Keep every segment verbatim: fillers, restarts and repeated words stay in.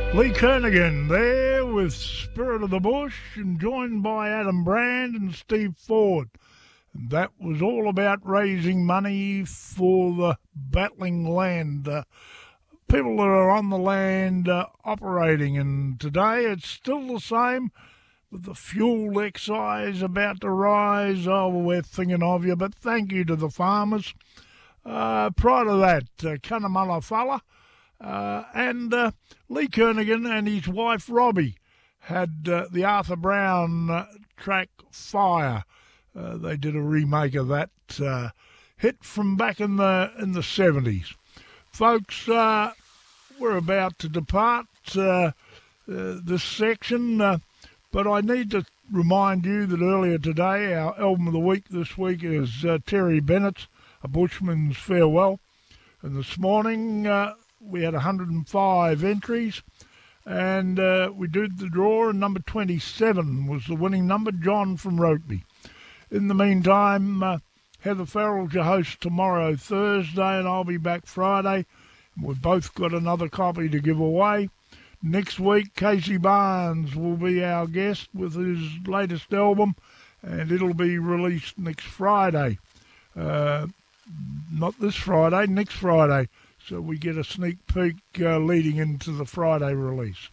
Lee Kernaghan there with Spirit of the Bush and joined by Adam Brand and Steve Ford. And that was all about raising money for the battling land, uh, people that are on the land uh, operating. And today it's still the same with the fuel excise about to rise. Oh, we're thinking of you, but thank you to the farmers. Uh, prior to that, uh, Cunnamulla Fella. Uh, and uh, Lee Kernaghan and his wife Robbie had uh, the Arthur Brown uh, track Fire. Uh, they did a remake of that uh, hit from back in the in the seventies. Folks, uh, we're about to depart uh, uh, this section, uh, but I need to remind you that earlier today, our album of the week this week is uh, Terry Bennett's A Bushman's Farewell. And this morning, uh, we had one hundred five entries, and uh, we did the draw, and number twenty-seven was the winning number, John from Rokeby. In the meantime, uh, Heather Farrell's your host tomorrow, Thursday, and I'll be back Friday. We've both got another copy to give away. Next week, Casey Barnes will be our guest with his latest album, and it'll be released next Friday. Uh, not this Friday, next Friday. So we get a sneak peek uh, leading into the Friday release.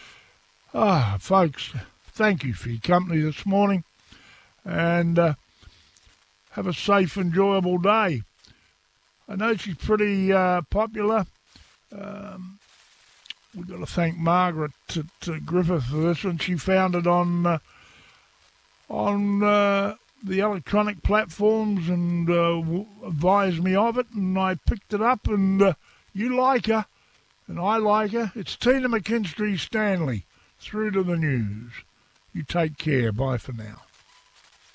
Ah, folks, thank you for your company this morning, and uh, have a safe, enjoyable day. I know she's pretty uh, popular. Um, we've got to thank Margaret to, to Griffith for this one. She found it on uh, on uh, the electronic platforms and uh, w- advised me of it, and I picked it up, and uh, you like her, and I like her. It's Tina McKinstry Stanley, Through to the News. You take care. Bye for now.